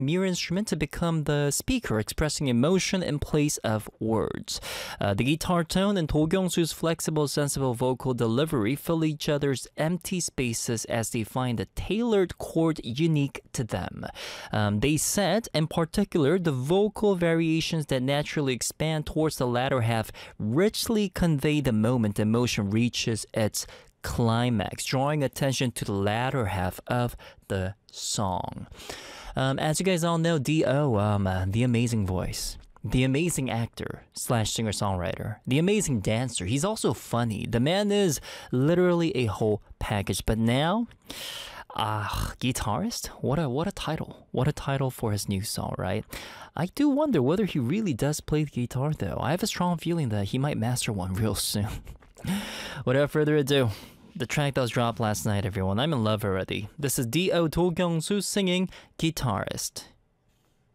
mere instrument to become the speaker expressing emotion in place of words. The guitar tone and Do Kyung-soo's flexible, sensible vocal delivery fill each other's empty spaces as they find a tailored chord unique to them. They said, in particular, the vocal variations that naturally expand towards the latter half richly convey the moment emotion reaches its climax, drawing attention to the latter half of the song. As you guys all know, D.O., the amazing voice, the amazing actor / singer-songwriter, the amazing dancer. He's also funny. The man is literally a whole package. But now, guitarist? What a title. What a title for his new song, right? I do wonder whether he really does play the guitar, though. I have a strong feeling that he might master one real soon. Without further ado, the track that was dropped last night, everyone. I'm in love already. This is D.O. Do Kyung-soo singing Guitarist.